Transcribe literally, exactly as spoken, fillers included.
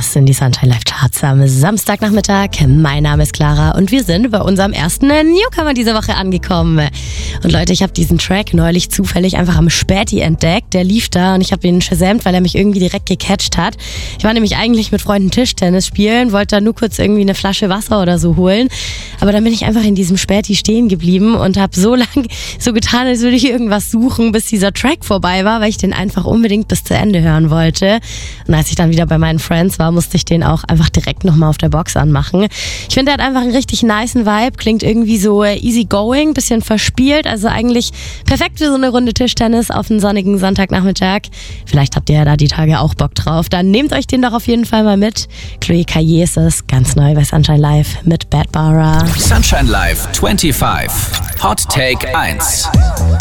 Das sind die Sunshine Live Charts am Samstagnachmittag. Mein Name ist Clara und wir sind bei unserem ersten Newcomer diese Woche angekommen. Und Leute, ich habe diesen Track neulich zufällig einfach am Späti entdeckt. Der lief da und ich habe ihn shazamt, weil er mich irgendwie direkt gecatcht hat. Ich war nämlich eigentlich mit Freunden Tischtennis spielen, wollte da nur kurz irgendwie eine Flasche Wasser oder so holen. Aber dann bin ich einfach in diesem Späti stehen geblieben und habe so lange so getan, als würde ich irgendwas suchen, bis dieser Track vorbei war, weil ich den einfach unbedingt bis zu Ende hören wollte. Und als ich dann wieder bei meinen Friends war, musste ich den auch einfach direkt nochmal auf der Box anmachen. Ich finde, der hat einfach einen richtig nicen Vibe, klingt irgendwie so easy going, bisschen verspielt, also eigentlich perfekt für so eine Runde Tischtennis auf einen sonnigen Sonntagnachmittag. Vielleicht habt ihr ja da die Tage auch Bock drauf. Dann nehmt euch den doch auf jeden Fall mal mit. Chloe Caillet ist es, ganz neu bei Sunshine Live mit Bad Bara. Sunshine Live fünfundzwanzig. Hot Take eins.